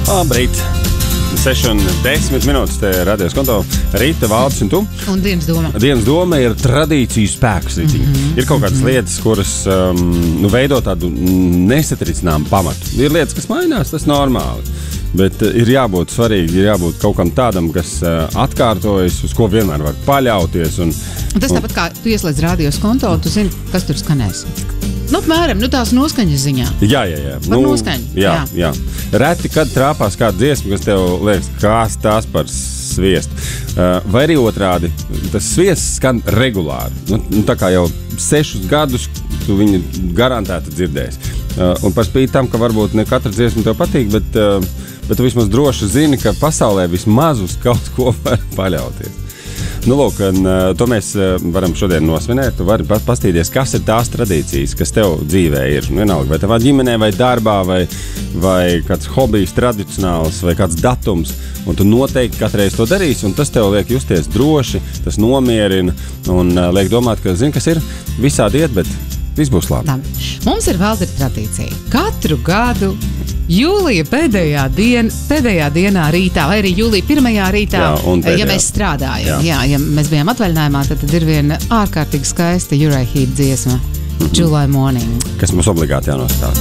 Labrīt! 6:10 minūtes te radios konto. Rīta, Valdis un tu. Un dienas doma. Dienas doma ir tradīciju spēks. Ir kaut kādas lietas, kuras veido tādu nesatricināmu pamatu. Ir lietas, kas mainās, tas normāli. Bet ir jābūt svarīgi, ir jābūt kaut kam tādam, kas atkārtojas, uz ko vienmēr var paļauties. Tas tāpat kā tu ieslēdz radios konto, tu zini, kas tur skanēs. Apmēram, tās noskaņas ziņā. Jā. Noskaņa. Jā. Reti, kad trāpās kāda dziesma, kas tev liekas, kas tās par sviestu. Vai arī otrādi, tas sviests skan regulāri. Tā kā jau 6 gadus tu viņu garantēti dzirdēsi. Un par spīti tam, ka varbūt ne katra dziesma tev patīk, bet tu vismaz droši zini, ka pasaulē vismaz uz kaut ko var paļauties. Lūk, to mēs varam šodien nosvinēt. Tu vari pastīties, kas ir tās tradīcijas, kas tev dzīvē ir. Vienalga, vai tavā ģimenē, vai darbā, vai kāds hobijs tradicionāls, vai kāds datums. Un tu noteikti katreiz to darīsi, un tas tev liek justies droši, tas nomierina un liek domāt, ka zini, kas ir, visādi iet, bet viss būs labi. Mums ir vēl tradīcija. Katru gadu jūlija pēdējā dienā rītā, vai arī jūlija 1. rītā, ja mēs strādājam. Jā, ja mēs bijām atvaļinājumā, tad ir viena ārkārtīgi skaista Uriah Heep dziesma, July Morning. Kas mums obligāti jānostāv.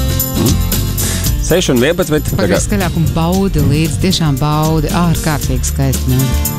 6:11. Pagaidzi skaļāk un baudi līdzi, tiešām baudi, ārkārtīgi skaisti mūzika.